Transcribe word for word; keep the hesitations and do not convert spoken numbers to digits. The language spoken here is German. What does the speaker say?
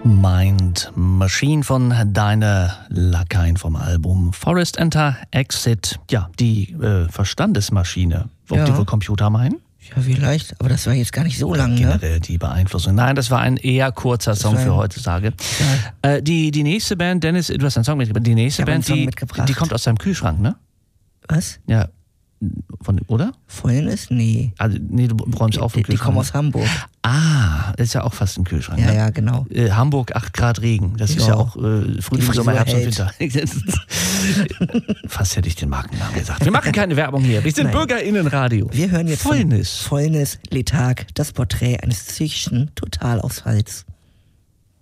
Mind Machine von Deine Lakaien vom Album Forest Enter Exit. Ja, die äh, Verstandesmaschine. Ob Ja. die wohl Computer meinen? Ja, vielleicht, aber das war jetzt gar nicht so lang, ne? Generell die Beeinflussung. Nein, das war ein eher kurzer Song war für ein- heutzutage. Äh, die, die nächste Band, Dennis, du hast einen Song mitgebracht. Die nächste Ich hab einen Band, Song die, mitgebracht. die kommt aus deinem Kühlschrank, ne? Was? Ja. Von, oder? Vorhin ist? Nee. Also, nee, du räumst auf den Die, die Kühlschrank. kommen aus Hamburg. Ah, ist ja auch fast ein Kühlschrank. Ja, ne? ja, genau. Äh, Hamburg, acht Grad Regen. Das ist Ja. ja auch äh, Frühling, Die Sommer, Frisur Herbst und hält. Winter. Fast hätte ich den Markennamen gesagt. Wir machen keine Werbung hier. Wir sind Nein. BürgerInnenradio. Wir hören jetzt von Fäulnis. Fäulnis, Letharg, das Porträt eines psychischen Totalausfalls.